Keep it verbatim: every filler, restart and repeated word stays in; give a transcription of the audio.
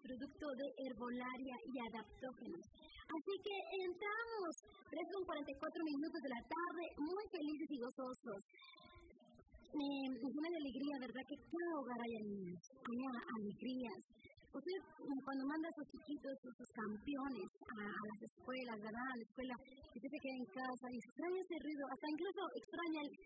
producto de herbolaria y adaptógenos. Así que entramos, tres con cuarenta y cuatro minutos de la tarde, muy felices y gozosos. Eh, es una alegría, ¿verdad? Que cada hogar haya niños, haya alegrías. Usted cuando manda a sus chiquitos, a sus campeones a, a las escuelas, ¿verdad? A la escuela, y usted se queda en casa y extraña ese ruido, hasta incluso extraña el,